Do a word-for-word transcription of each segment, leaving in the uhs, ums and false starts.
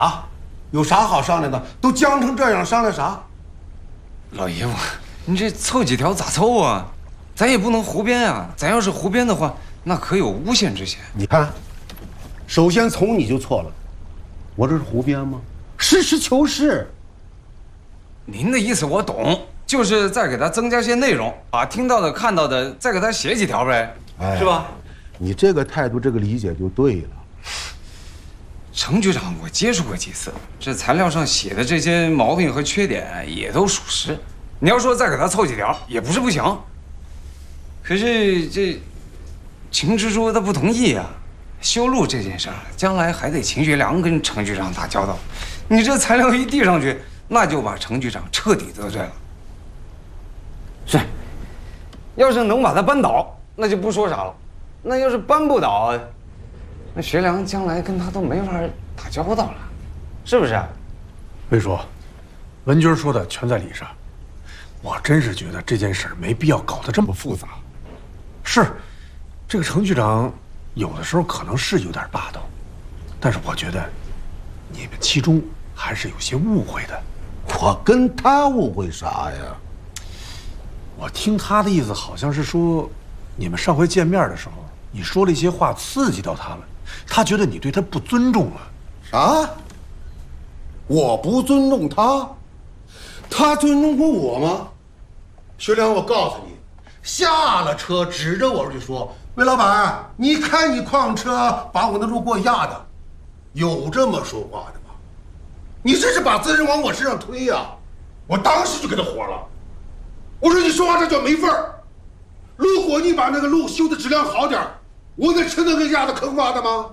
啊，有啥好商量的？都僵成这样，商量啥？ 老爷夫，你这凑几条咋凑啊？咱也不能胡编啊！咱要是胡编的话，那可有诬陷之嫌。 你看，首先从你就错了，我这是胡编吗？实事求是。 您的意思我懂，就是再给他增加些内容，把听到的、看到的再给他写几条呗，哎、是吧？ 你这个态度，这个理解就对了。 程局长，我接触过几次，这材料上写的这些毛病和缺点也都属实。你要说再给他凑几条，也不是不行。可是这秦支书他不同意啊。修路这件事儿，将来还得秦学良跟程局长打交道。你这材料一递上去，那就把程局长彻底得罪了。是，要是能把他扳倒，那就不说啥了。那要是扳不倒，那学良将来跟他都没法打交道了，是不是？ 魏叔，文军说的全在理上。我真是觉得这件事没必要搞得这么复杂。是，这个程局长有的时候可能是有点霸道，但是我觉得你们其中还是有些误会的。 我跟他误会啥呀？ 我听他的意思好像是说，你们上回见面的时候，你说了一些话刺激到他了，他觉得你对他不尊重了。 啥？我不尊重他，他尊重过我吗？学良，我告诉你，下了车指着我就说：“魏老板，你看你矿车把我那路给我压的，有这么说话的吗？你这是把责任往我身上推呀！”我当时就给他火了，我说：“你说话这叫没份儿。如果你把那个路修的质量好点，我那车能跟压的坑洼的吗？”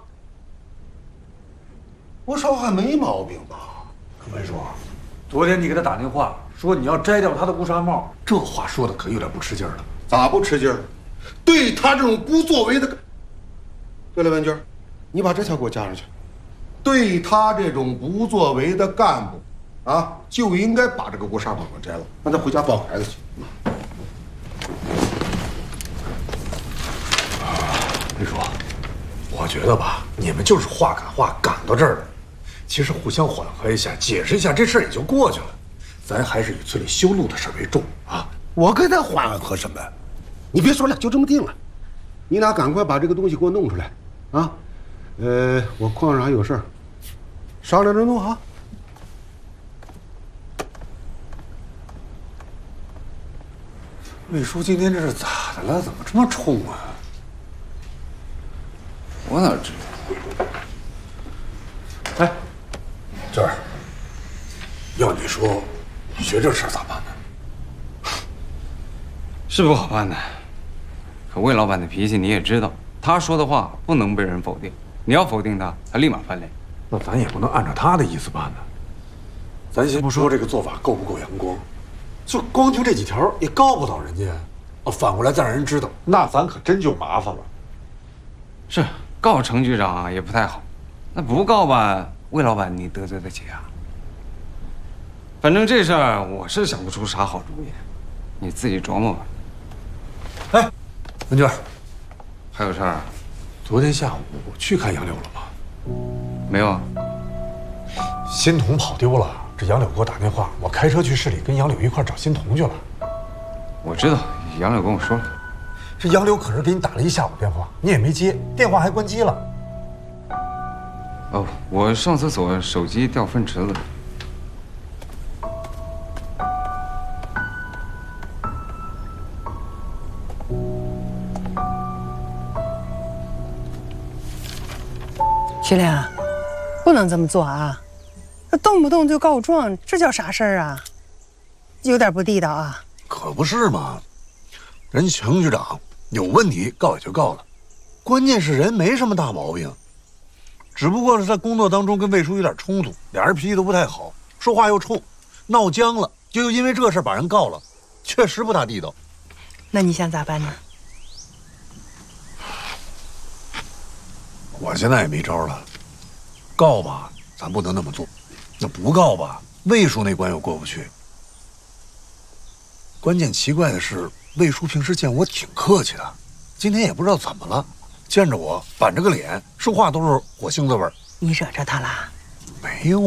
我说话没毛病吧？ 魏叔，昨天你给他打电话说你要摘掉他的乌纱帽，这话说的可有点不吃劲儿了。 咋不吃劲儿？对他这种不作为的，对了，文娟，你把这条给我加上去。对他这种不作为的干部，啊，就应该把这个乌纱帽给摘了，让他回家抱孩子去。 魏叔，我觉得吧，你们就是话赶话赶到这儿了。其实互相缓和一下，解释一下，这事儿也就过去了。咱还是以村里修路的事为重啊！ 我跟他缓和什么？你别说了，就这么定了。你俩赶快把这个东西给我弄出来，啊！呃，我矿上还有事儿，商量着弄啊。 魏叔今天这是咋的了？怎么这么冲啊？ 我哪知道？ 哎，娟儿，要你说，学这事儿咋办呢？ 是不好办的。可魏老板的脾气你也知道，他说的话不能被人否定。你要否定他，他立马翻脸。 那咱也不能按照他的意思办呢。咱先不说这个做法够不够阳光，就光就这几条也告不倒人家。哦，反过来再让人知道，那咱可真就麻烦了。 是告程局长也不太好，那不告吧，魏老板你得罪得起啊？反正这事儿我是想不出啥好主意，你自己琢磨吧。 哎，文娟， 还有事儿啊？ 昨天下午去看杨柳了吗？ 没有啊。 新童跑丢了，这杨柳给我打电话，我开车去市里跟杨柳一块找新童去了。 我知道，杨柳跟我说了。 这杨柳可是给你打了一下午电话，你也没接，电话还关机了。 哦，我上厕所手机掉粪池子里。 学良，不能这么做啊！那动不动就告状，这叫啥事儿啊？有点不地道啊！ 可不是嘛，人程局长有问题告也就告了，关键是人没什么大毛病，只不过是在工作当中跟魏叔有点冲突，俩人脾气都不太好，说话又冲，闹僵了，就又因为这事把人告了，确实不大地道。 那你想咋办呢？ 我现在也没招了，告吧，咱不能那么做；那不告吧，魏叔那关又过不去。关键奇怪的是，魏叔平时见我挺客气的，今天也不知道怎么了，见着我板着个脸，说话都是火星子味儿。 你惹着他了？ 没有。